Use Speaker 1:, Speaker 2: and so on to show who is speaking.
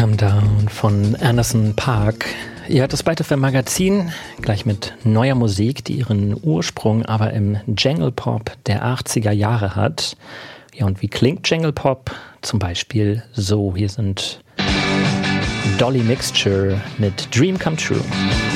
Speaker 1: Come Down von Anderson .Paak. Ihr hört das Byte Magazin, gleich mit neuer Musik, die ihren Ursprung aber im Jangle Pop der 80er Jahre hat. Ja, und wie klingt Jangle Pop? Zum Beispiel so, hier sind Dolly Mixture mit Dream Come True.